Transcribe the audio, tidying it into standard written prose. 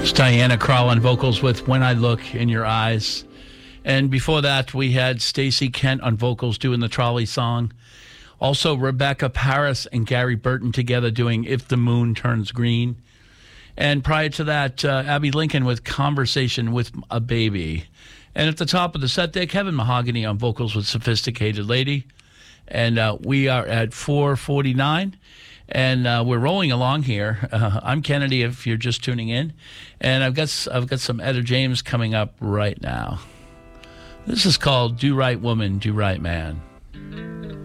Diana Krall on vocals with When I Look in Your Eyes. And before that, we had Stacey Kent on vocals doing the Trolley song. Also, Rebecca Paris and Gary Burton together doing If the Moon Turns Green. And prior to that, Abby Lincoln with Conversation with a Baby. And at the top of the set there, Kevin Mahogany on vocals with Sophisticated Lady. And we are at 4:49. And we're rolling along here. I'm Kennedy, if you're just tuning in, and I've got some Etta James coming up right now. This is called "Do Right Woman, Do Right Man."